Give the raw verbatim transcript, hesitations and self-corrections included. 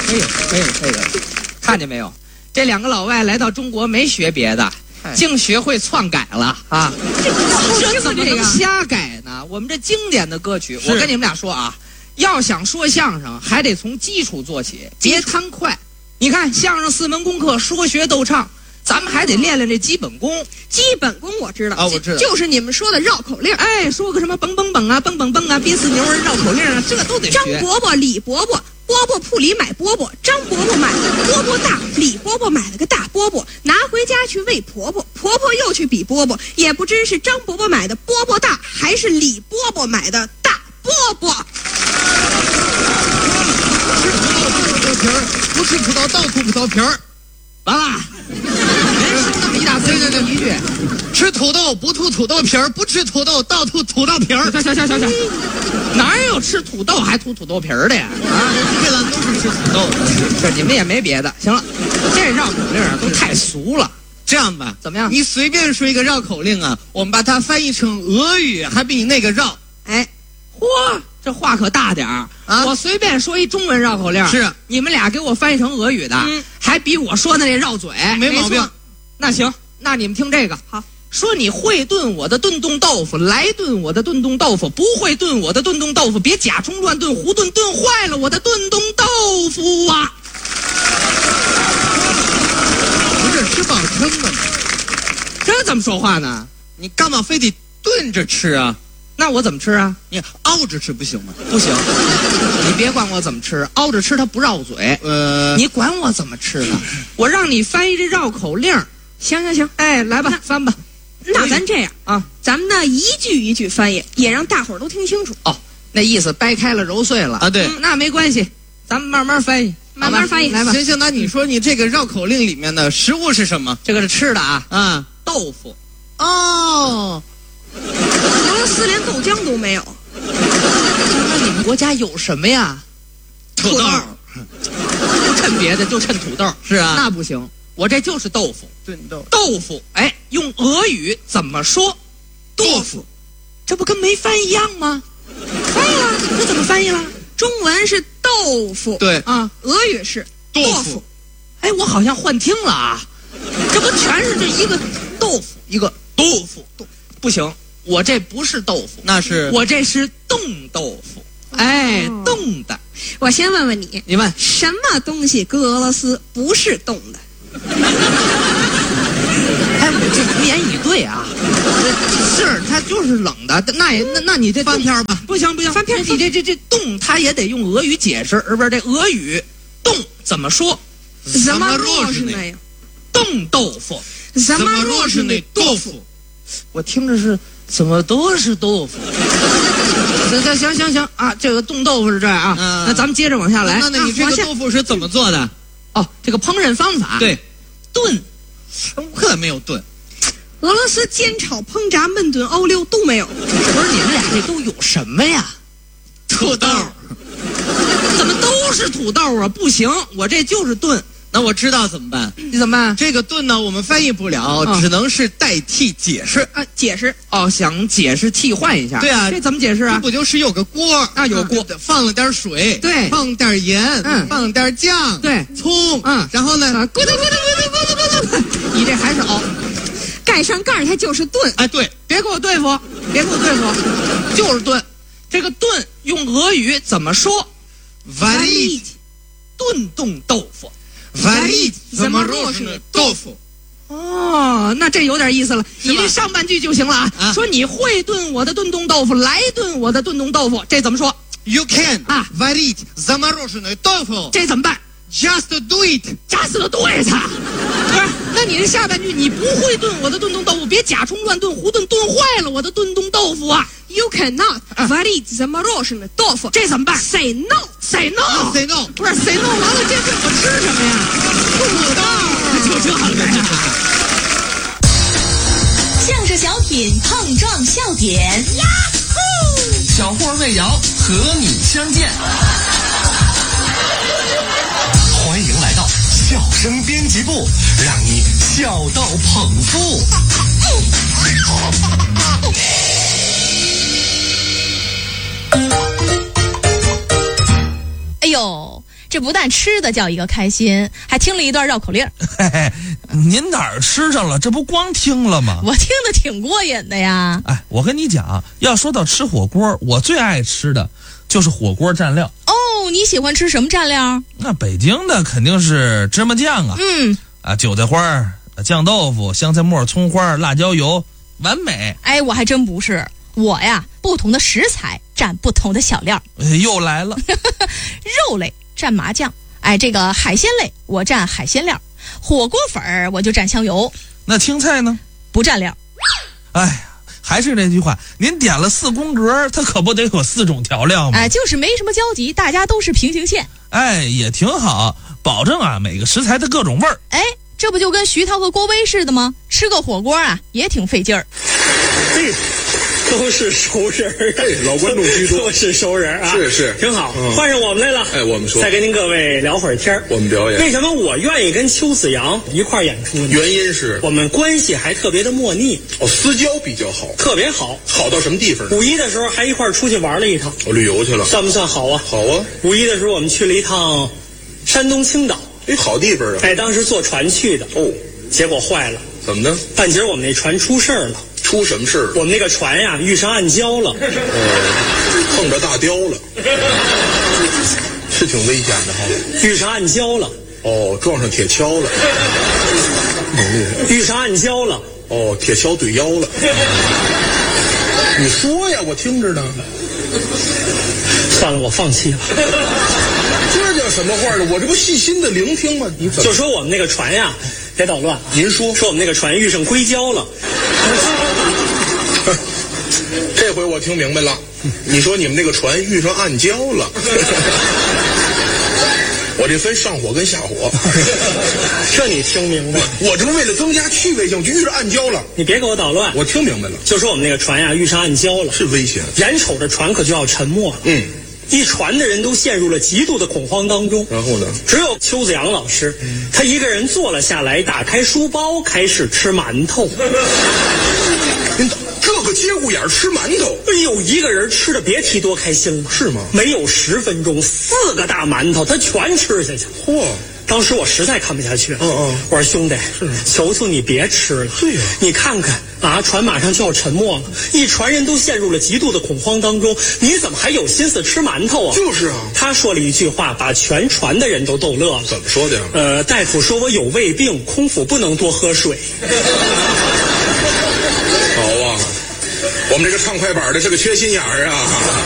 没有没有这个，看见没有？这两个老外来到中国没学别的，净学会篡改了啊！这怎么能瞎改呢？我们这经典的歌曲，我跟你们俩说啊，要想说相声，还得从基础做起，别贪快。你看相声四门功课，说学逗唱。咱们还得练练这基本功， 基本功我知道啊，我知道， 就是你们说的绕口令。 哎，说个什么蹦蹦蹦啊，蹦蹦蹦啊，逼死牛人绕口令啊，这都得学。 张伯伯、李伯伯，伯伯铺里买饽饽，张伯伯买了个饽饽大，李伯伯买了个大饽饽，拿回家去喂婆婆，婆婆又去比饽饽，也不知是张伯伯买的饽饽大，还是李伯伯买的大饽饽。 不吃土豆倒吐葡萄皮儿， 完了。人生那么一大堆，就一句， 吃土豆不吐土豆皮儿，不吃土豆倒吐土豆皮儿。 行行行行行，哪有吃土豆还吐土豆皮儿的呀？啊， 对了，都是吃土豆的。 这你们也没别的。行了，这绕口令啊都太俗了。 这样吧， 怎么样？ 你随便说一个绕口令啊，我们把它翻译成俄语，还比你那个绕。 哎， 嚯！这话可大点儿啊！我随便说一中文绕口令， 是你们俩给我翻译成俄语的，嗯、还比我说的那绕嘴没毛病。 那行，那你们听这个， 好， 说你会炖我的炖冻豆腐，来炖我的炖冻豆腐，不会炖我的炖冻豆腐，别假充乱炖，胡炖炖坏了我的炖冻豆腐啊！ 不是吃饱撑的吗？ 这怎么说话呢？ 你干嘛非得炖着吃啊？ 那我怎么吃啊？ 你熬着吃不行吗？ 不行，你别管我怎么吃，熬着吃它不绕嘴。 呃， 你管我怎么吃呢？我让你翻译这绕口令。 行行行， 哎，来吧，翻吧。 那咱这样啊，咱们呢一句一句翻译，也让大伙儿都听清楚。 哦，那意思掰开了揉碎了啊？对、 嗯，那没关系，咱们慢慢翻译， 慢慢翻译。 来吧。 行行，那你说你这个绕口令里面的食物是什么？ 这个是吃的啊。 啊， 豆腐。 哦。 俄罗斯连豆浆都没有， 那你们国家有什么呀？ 土豆， 不趁别的就趁土豆。 是啊， 那不行，我这就是豆腐。 炖豆豆腐，哎，用俄语怎么说？ 豆腐， 这不跟没翻一样吗？翻译了，这怎么翻译了？ 中文是豆腐， 对啊， 俄语是豆腐。 哎，我好像幻听了啊，这不全是这一个豆腐，一个豆腐，豆不行。我这不是豆腐， 那是我这是冻豆腐，哎，哦、冻的。 我先问问你， 你问什么东西搁俄罗斯不是冻的？ 哎，我这无言以对啊，是它就是冷的，那也那那你这翻篇吧？ 不行不行， 翻篇， 你这这这冻，它也得用俄语解释，而不是这俄语冻怎么说？ 怎么若是那样？ 冻豆腐， 怎么若是那豆腐？ 我听着是。怎么都是豆腐？行行行行啊，这个冻豆腐是这样啊。嗯、那咱们接着往下来。 那那你这个豆腐是怎么做的？ 哦，这个烹饪方法。 对， 炖， 可没有炖。 俄罗斯煎炒烹炸焖炖熬溜都没有。 不是你们俩这都有什么呀？ 土豆。 怎么都是土豆啊？不行，我这就是炖。 那我知道怎么办？ 你怎么办？ 这个炖呢，我们翻译不了，哦、只能是代替解释啊，解释哦，想解释替换一下。 对啊， 这怎么解释啊？ 这不就是有个锅啊，有锅， 嗯、放了点水， 对， 放点盐， 嗯， 放点酱， 对， 葱， 嗯， 然后呢， 咕嘟咕嘟咕嘟咕嘟咕嘟，你这还是熬， 盖上盖它就是炖。 哎，对， 别给我对付，别给我对付，就是炖。这个炖用俄语怎么说 ？Варить， 炖冻豆腐。 Варить замороженный豆腐。 哦，那这有点意思了。你这上半句就行了啊。啊说你会炖我的炖冻豆腐，来炖我的炖冻豆腐，这怎么说 ？You can 啊 варить замороженный豆腐。 这怎么办 ？Just do it。 Just do it。不是，那你这下半句你不会炖我的炖冻豆腐，别假充乱炖，胡炖炖坏了我的炖冻豆腐啊。 You cannot варить замороженный豆腐， 这怎么办 ？Say no，say no，say no， 不是 say no， 完了这这我吃什么呀？土豆，就这个呀。 相声小品碰撞笑点，呀呼！ 小霍魏瑶和你相见，欢迎来到笑声编辑部，让你笑到捧腹。 哎呦， 呦，这不但吃的叫一个开心，还听了一段绕口令。 嘿嘿，您哪儿吃上了？这不光听了吗？ 我听得挺过瘾的呀。 哎，我跟你讲，要说到吃火锅，我最爱吃的就是火锅蘸料。 哦，你喜欢吃什么蘸料？ 那北京的肯定是芝麻酱啊， 嗯， 啊，韭菜花、酱豆腐、香菜末、葱花、辣椒油，完美。 哎，我还真不是，我呀，不同的食材蘸不同的小料。 哎又来了， 肉类蘸麻酱，哎，这个海鲜类我蘸海鲜料，火锅粉儿我就蘸香油。 那青菜呢？ 不蘸料。 哎呀，还是那句话，您点了四宫格，它可不得有四种调料吗？ 哎，就是没什么交集，大家都是平行线。 哎，也挺好，保证啊每个食材的各种味儿。 哎，这不就跟徐涛和郭威似的吗？吃个火锅啊也挺费劲儿。 这都是熟人儿， 哎，老观众居多， 都是熟人啊， 是是， 挺好。 嗯、 换上我们来了， 哎，我们说， 再跟您各位聊会儿天儿。 我们表演， 为什么我愿意跟邱子阳一块儿演出呢？ 原因是我们关系还特别的默契， 哦，私交比较好， 特别好， 好到什么地方呢？ 五一的时候还一块儿出去玩了一趟， 我旅游去了， 算不算好啊？ 好啊。 五一的时候我们去了一趟山东青岛， 哎，好地方啊！ 哎，当时坐船去的， 哦， 结果坏了， 怎么呢？ 半截我们那船出事儿了。 出什么事儿？ 我们那个船呀遇上暗礁了， 哦，碰着大雕了，是挺危险的哈。 遇上暗礁了， 哦，撞上铁锹了， 遇上暗礁了， 哦，铁锹怼腰了。你说呀，我听着呢。 算了，我放弃了。 这叫什么话呢？我这不细心的聆听吗？你怎么就说我们那个船呀，别捣乱。 您说， 说我们那个船遇上硅胶了。 这回我听明白了，你说你们那个船遇上暗礁了。我这分上火跟下火。 这你听明白？ 我这不为了增加趣味性，就遇上暗礁了。 你别给我捣乱。 我听明白了， 就说我们那个船呀遇上暗礁了， 是危险， 眼瞅着船可就要沉没了。 嗯。 一船的人都陷入了极度的恐慌当中， 然后呢？ 只有邱子阳老师，嗯、他一个人坐了下来，打开书包，开始吃馒头。 您这个节骨眼吃馒头， 哎呦，一个人吃的别提多开心了， 是吗？ 没有十分钟，四个大馒头他全吃下去。 嚯！ 当时我实在看不下去了， 嗯嗯， 我说兄弟，求求你别吃了。 对呀、啊， 你看看啊，船马上就要沉没了，一船人都陷入了极度的恐慌当中，你怎么还有心思吃馒头啊？ 就是啊， 他说了一句话，把全船的人都逗乐了。 怎么说的呀？ 呃，大夫说我有胃病，空腹不能多喝水。 好啊，我们这个唱快板的是个缺心眼儿啊。